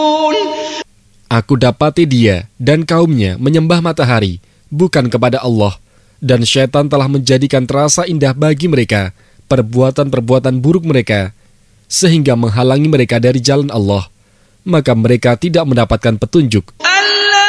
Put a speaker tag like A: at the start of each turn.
A: Aku dapati dia dan kaumnya menyembah matahari, bukan kepada Allah, dan syaitan telah menjadikan terasa indah bagi mereka perbuatan-perbuatan buruk mereka, sehingga menghalangi mereka dari jalan Allah, maka mereka tidak mendapatkan petunjuk.